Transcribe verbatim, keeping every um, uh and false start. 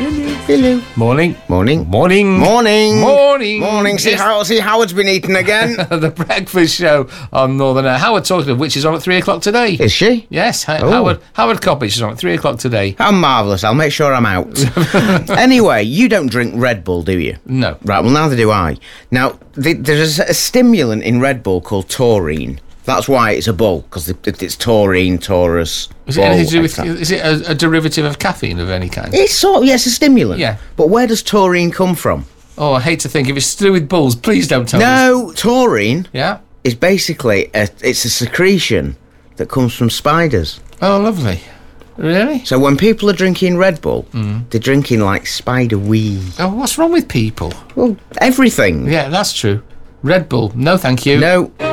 Hello. Morning. Morning. Morning. Morning. Morning. Morning. See, Yes. how, see Howard's been eating again. The breakfast show on Northern Air. Howard Talking of Which is on at three o'clock today. Is she? Yes, Ho- Oh. Howard Howard Coppage is on at three o'clock today. How marvellous. I'll make sure I'm out. Anyway, you don't drink Red Bull, do you? No. Right, well, neither do I. Now, the, there's a, a stimulant in Red Bull called taurine. That's why it's a bull, because it, it's taurine, taurus. Is it bull, anything to do with? et cetera. Is it a, a derivative of caffeine of any kind? It's sort of, yes, a stimulant. Yeah. But where does taurine come from? Oh, I hate to think. If it's to do with bulls, please don't tell us. No, taurine Yeah. is basically, a, it's a secretion that comes from spiders. Oh, lovely. Really? So when people are drinking Red Bull, Mm. they're drinking like spider weed. Oh, what's wrong with people? Well, everything. Yeah, that's true. Red Bull. No, thank you. No.